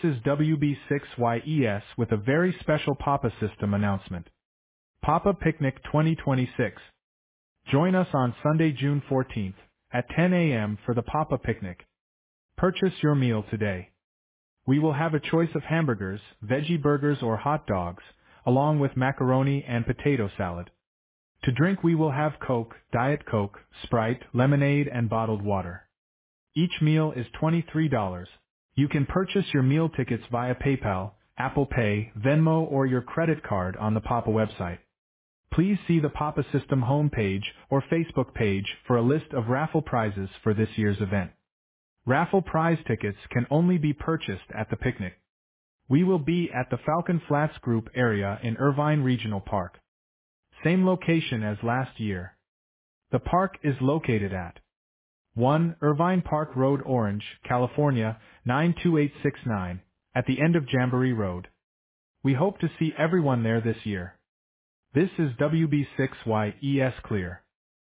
is WB6YES with a very special Papa System announcement. Papa Picnic 2026. Join us on Sunday, June 14th, at 10 a.m. for the Papa Picnic. Purchase your meal today. We will have a choice of hamburgers, veggie burgers or hot dogs, along with macaroni and potato salad. To drink we will have Coke, Diet Coke, Sprite, lemonade and bottled water. Each meal is $23. You can purchase your meal tickets via PayPal, Apple Pay, Venmo or your credit card on the Papa website. Please see the Papa System homepage or Facebook page for a list of raffle prizes for this year's event. Raffle prize tickets can only be purchased at the picnic. We will be at the Falcon Flats Group area in Irvine Regional Park. Same location as last year. The park is located at 1 Irvine Park Road, Orange, California, 92869, at the end of Jamboree Road. We hope to see everyone there this year. This is WB6YES Clear.